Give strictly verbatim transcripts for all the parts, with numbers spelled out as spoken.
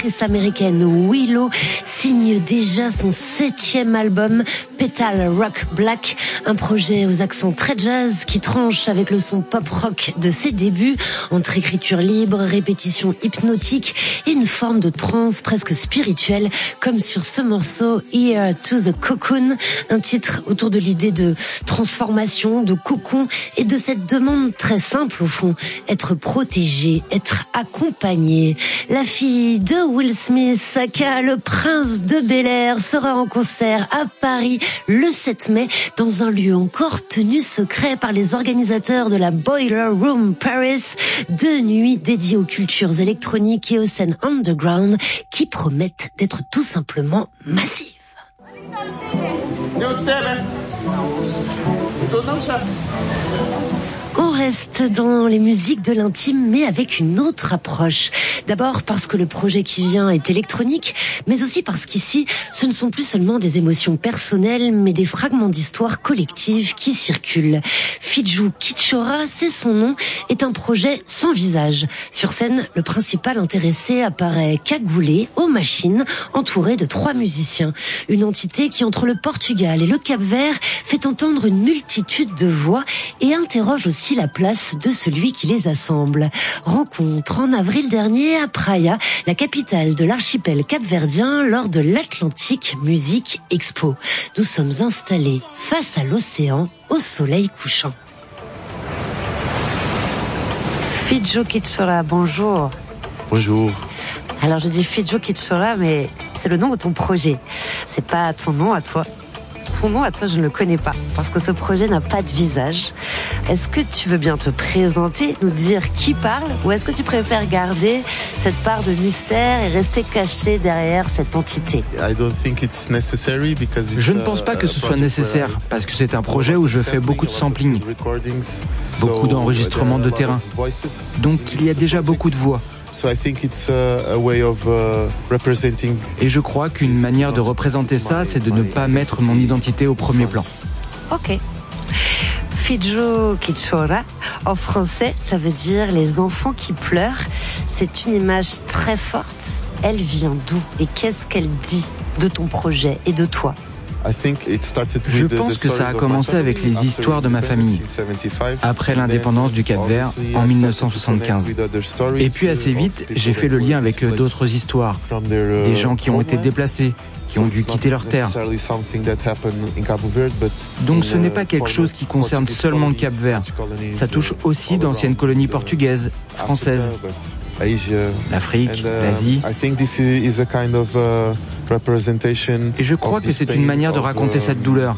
américaine Willow signe déjà son septième album Petal Rock Black, un projet aux accents très jazz qui tranche avec le son pop rock de ses débuts, entre écriture libre, répétition hypnotique et une forme de trance presque spirituelle, comme sur ce morceau Here to the Cocoon, un titre autour de l'idée de transformation, de cocon et de cette demande très simple au fond, être protégé, être accompagné. La fille de Will Smith, aka le prince de Bel-Air, sera en concert à Paris le sept mai dans un lieu encore tenu secret par les organisateurs de la Boiler Room Paris, deux nuits dédiées aux cultures électroniques et aux scènes underground qui promettent d'être tout simplement massives. On reste dans les musiques de l'intime, mais avec une autre approche. D'abord parce que le projet qui vient est électronique, mais aussi parce qu'ici, ce ne sont plus seulement des émotions personnelles, mais des fragments d'histoire collective qui circulent. Fiju Kitchora, c'est son nom, est un projet sans visage. Sur scène, le principal intéressé apparaît cagoulé, aux machines, entouré de trois musiciens. Une entité qui, entre le Portugal et le Cap-Vert, fait entendre une multitude de voix et interroge aussi la place de celui qui les assemble. Rencontre en avril dernier à Praia, la capitale de l'archipel capverdien, lors de l'Atlantic Music Expo. Nous sommes installés face à l'océan, au soleil couchant. Fiju Kitchora, bonjour. Bonjour. Alors je dis Fiju Kitchora, mais c'est le nom de ton projet. C'est pas ton nom à toi. Son nom à toi, je ne le connais pas, parce que ce projet n'a pas de visage. Est-ce que tu veux bien te présenter, nous dire qui parle, ou est-ce que tu préfères garder cette part de mystère et rester caché derrière cette entité ? Je ne pense pas que ce soit nécessaire, parce que c'est un projet où je fais beaucoup de sampling, beaucoup d'enregistrements de terrain. Donc il y a déjà beaucoup de voix. Et je crois qu'une manière de représenter ça, c'est de ne pas mettre mon identité au premier plan. Ok. Fiju Kitchora, en français, ça veut dire les enfants qui pleurent. C'est une image très forte. Elle vient d'où et qu'est-ce qu'elle dit de ton projet et de toi ? Je pense que ça a commencé avec les histoires de ma famille, après l'indépendance du Cap-Vert en dix-neuf cent soixante-quinze. Et puis assez vite, j'ai fait le lien avec d'autres histoires, des gens qui ont été déplacés, qui ont dû quitter leur terre. Donc ce n'est pas quelque chose qui concerne seulement le Cap-Vert, ça touche aussi d'anciennes colonies portugaises, françaises, l'Afrique, l'Asie. Et je crois que c'est une manière de raconter cette douleur,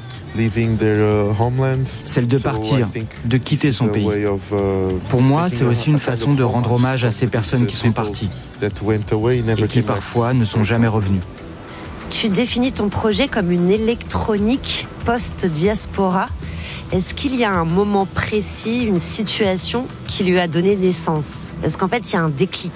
celle de partir, de quitter son pays. Pour moi, c'est aussi une façon de rendre hommage à ces personnes qui sont parties et qui parfois ne sont jamais revenues. Tu définis ton projet comme une électronique post-diaspora. Est-ce qu'il y a un moment précis, une situation qui lui a donné naissance ? Est-ce qu'en fait, il y a un déclic ?